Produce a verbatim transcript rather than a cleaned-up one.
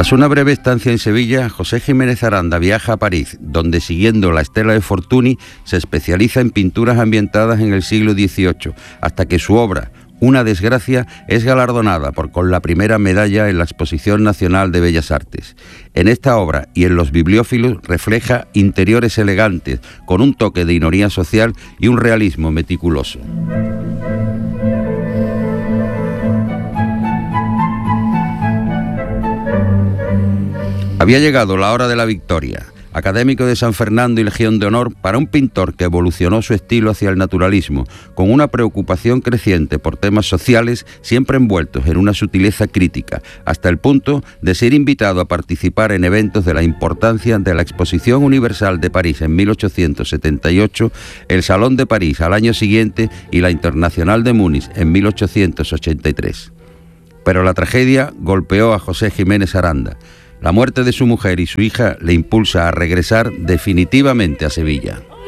Tras una breve estancia en Sevilla, José Jiménez Aranda viaja a París, donde, siguiendo la estela de Fortuny, se especializa en pinturas ambientadas en el siglo dieciocho, hasta que su obra, Una desgracia, es galardonada por, con la primera medalla en la Exposición Nacional de Bellas Artes. En esta obra y en Los bibliófilos refleja interiores elegantes, con un toque de ironía social y un realismo meticuloso. Había llegado la hora de la victoria. Académico de San Fernando y Legión de Honor, para un pintor que evolucionó su estilo hacia el naturalismo, con una preocupación creciente por temas sociales siempre envueltos en una sutileza crítica, hasta el punto de ser invitado a participar en eventos de la importancia de la Exposición Universal de París en mil ochocientos setenta y ocho, el Salón de París al año siguiente y la Internacional de Múnich en mil ochocientos ochenta y tres. Pero la tragedia golpeó a José Jiménez Aranda. La muerte de su mujer y su hija le impulsa a regresar definitivamente a Sevilla.